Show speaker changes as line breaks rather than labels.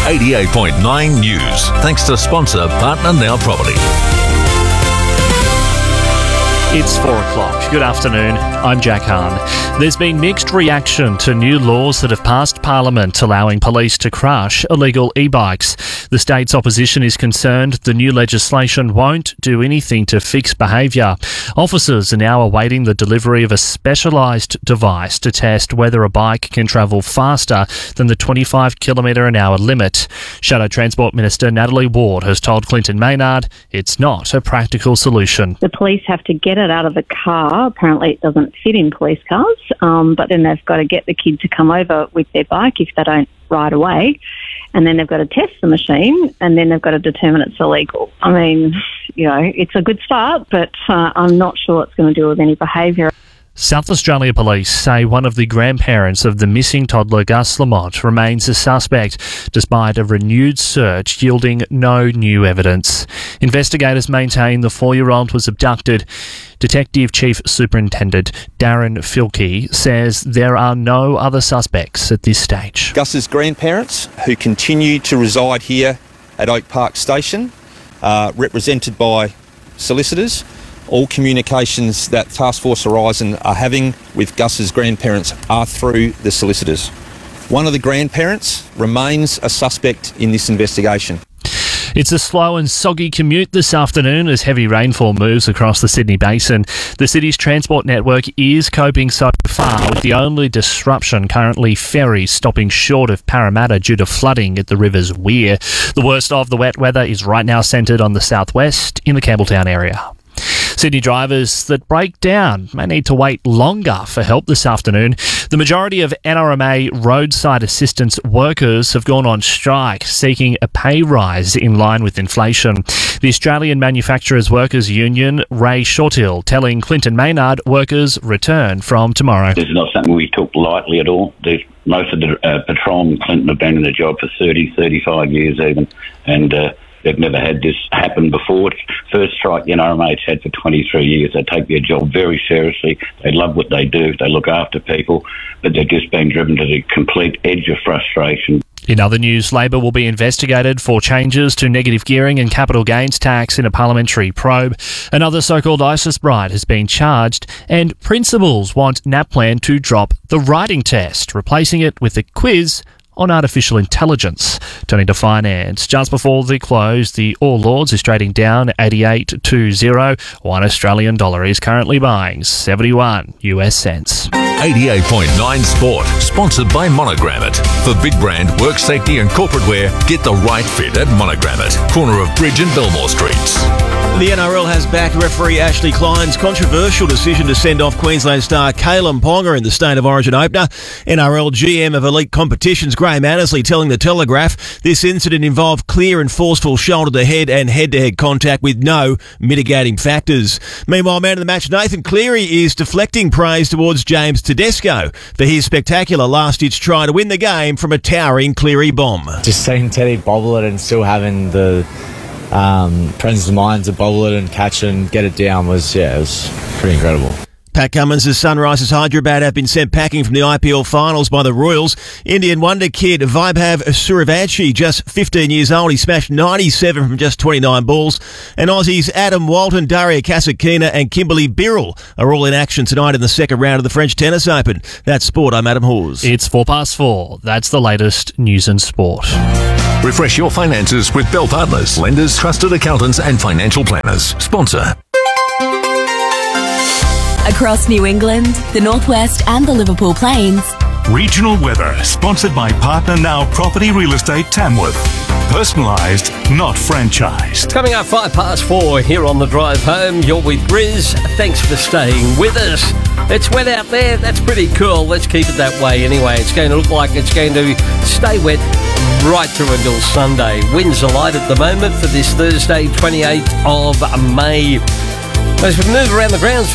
88.9 News. Thanks to sponsor Partner Now Property.
It's 4 o'clock. Good afternoon. I'm Jack Hahn. There's been mixed reaction to new laws that have passed Parliament allowing police to crush illegal e-bikes. The state's opposition is concerned the new legislation won't do anything to fix behaviour. Officers are now awaiting the delivery of a specialised device to test whether a bike can travel faster than the 25 km/h limit. Shadow Transport Minister Natalie Ward has told Clinton Maynard it's not a practical solution.
The police have to get it out of the car. Apparently it doesn't fit in police cars, but then they've got to get the kid to come over with their bike if they don't right away, and then they've got to test the machine, and then they've got to determine it's illegal. I mean, it's a good start, but I'm not sure it's going to deal with any behaviour.
South Australia Police say one of the grandparents of the missing toddler Gus Lamont remains a suspect, despite a renewed search yielding no new evidence. Investigators maintain the 4-year-old was abducted. Detective Chief Superintendent Darren Filkey says there are no other suspects at this stage.
Gus's grandparents, who continue to reside here at Oak Park Station, are represented by solicitors. All communications that Task Force Horizon are having with Gus's grandparents are through the solicitors. One of the grandparents remains a suspect in this investigation.
It's a slow and soggy commute this afternoon as heavy rainfall moves across the Sydney Basin. The city's transport network is coping so far, with the only disruption currently ferries stopping short of Parramatta due to flooding at the river's weir. The worst of the wet weather is right now centred on the southwest in the Campbelltown area. Sydney drivers that break down may need to wait longer for help this afternoon. The majority of NRMA roadside assistance workers have gone on strike, seeking a pay rise in line with inflation. The Australian Manufacturers Workers Union, Ray Shorthill, telling Clinton Maynard workers return from tomorrow.
This is not something we took lightly at all. Most of the patrolmen Clinton have been in the job for 30, 35 years even, and they've never had this happen before. It's first strike the NRMA's had for 23 years. They take their job very seriously. They love what they do. They look after people, but they've just been driven to the complete edge of frustration.
In other news, Labor will be investigated for changes to negative gearing and capital gains tax in a parliamentary probe. Another so-called ISIS bride has been charged, and principals want NAPLAN to drop the writing test, replacing it with a quiz on artificial intelligence. Turning to finance, just before the close, the All Ords is trading down 88.20. $1 Australian dollar is currently buying 71 US cents.
88.9 Sport, sponsored by Monogrammet. For big brand, work safety and corporate wear, get the right fit at Monogrammet, corner of Bridge and Belmore Streets.
The NRL has backed referee Ashley Klein's controversial decision to send off Queensland star Kalen Ponga in the State of Origin opener. NRL GM of Elite Competitions Graham Annesley telling The Telegraph this incident involved clear and forceful shoulder-to-head and head-to-head contact with no mitigating factors. Meanwhile, man of the match Nathan Cleary is deflecting praise towards James Tedesco for his spectacular last-ditch try to win the game from a towering Cleary bomb.
Just seeing Teddy bobble it and still having the presence of mind to bobble it and catch it and get it down was pretty incredible.
Pat Cummins' Sunrisers Hyderabad have been sent packing from the IPL finals by the Royals. Indian wonder kid Vaibhav Suryavanshi, just 15 years old, he smashed 97 from just 29 balls. And Aussies Adam Walton, Daria Kasatkina and Kimberly Birrell are all in action tonight in the second round of the French Tennis Open. That's sport. I'm Adam Hawes.
It's 4:04. That's the latest news and sport.
Refresh your finances with Bell Partners, lenders, trusted accountants and financial planners. Sponsor.
Across New England, the Northwest and the Liverpool Plains.
Regional weather, sponsored by Partner Now Property Real Estate Tamworth. Personalised, not franchised.
Coming up 4:05 here on the drive home. You're with Grizz. Thanks for staying with us. It's wet out there. That's pretty cool. Let's keep it that way anyway. It's going to look like it's going to stay wet right through until Sunday. Winds are light at the moment for this Thursday, 28th of May. As we move around the grounds